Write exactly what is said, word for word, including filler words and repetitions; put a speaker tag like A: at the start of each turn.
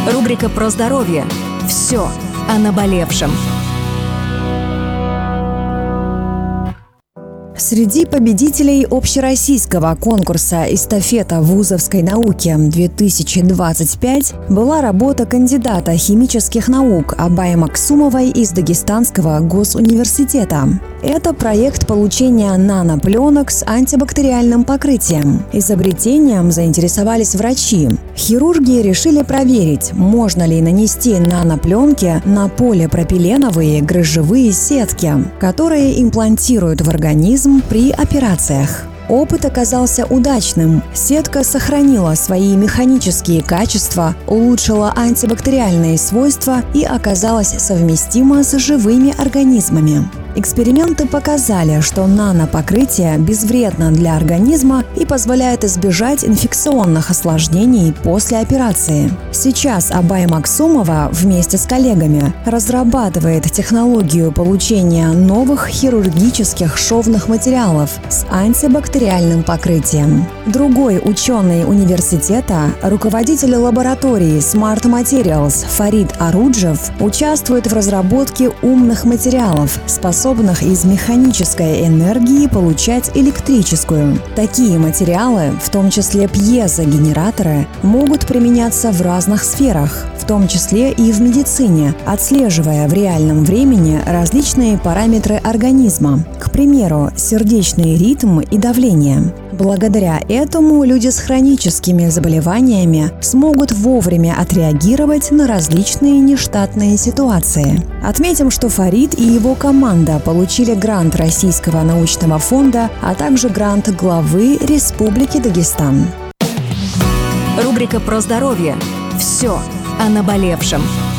A: Рубрика про здоровье. Все о наболевшем.
B: Среди победителей общероссийского конкурса «Эстафета вузовской науки две тысячи двадцать пять» была работа кандидата химических наук Абай Максумовой из Дагестанского госуниверситета. Это проект получения нанопленок с антибактериальным покрытием. Изобретением заинтересовались врачи. Хирурги решили проверить, можно ли нанести нанопленки на полипропиленовые грыжевые сетки, которые имплантируют в организм при операциях. Опыт оказался удачным. Сетка сохранила свои механические качества, улучшила антибактериальные свойства и оказалась совместима с живыми организмами. Эксперименты показали, что нанопокрытие безвредно для организма и позволяет избежать инфекционных осложнений после операции. Сейчас Абай Максумова вместе с коллегами разрабатывает технологию получения новых хирургических шовных материалов с антибактериальным покрытием. Другой ученый университета, руководитель лаборатории Smart Materials Фарид Аруджев, участвует в разработке умных материалов, способных способных из механической энергии получать электрическую. Такие материалы, в том числе пьезогенераторы, могут применяться в разных сферах, в том числе и в медицине, отслеживая в реальном времени различные параметры организма, к примеру, сердечный ритм и давление. Благодаря этому люди с хроническими заболеваниями смогут вовремя отреагировать на различные нештатные ситуации. Отметим, что Фарид и его команда получили грант Российского научного фонда, а также грант главы Республики Дагестан.
A: Рубрика про здоровье. Все о наболевшем.